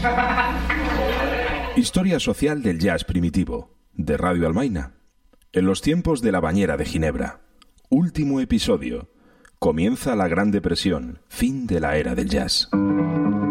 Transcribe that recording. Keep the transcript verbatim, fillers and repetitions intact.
Historia social del jazz primitivo, de Radio Almaina. En los tiempos de la bañera de Ginebra. Último episodio. Comienza la Gran Depresión, fin de la era del jazz.